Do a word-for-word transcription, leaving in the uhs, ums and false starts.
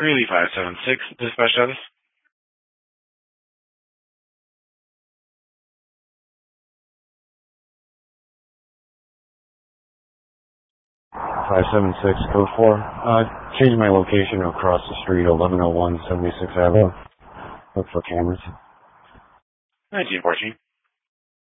Greeley five seven six, dispatch status. five seven six, code four. Uh, change my location across the street, eleven oh one seventy-sixth Avenue. Look for cameras. nineteen fourteen.